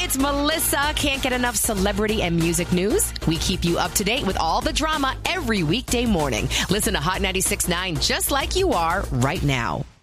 it's Melissa. Can't get enough celebrity and music news? We keep you up to date with all the drama every weekday morning. Listen to Hot 96.9 just like you are right now.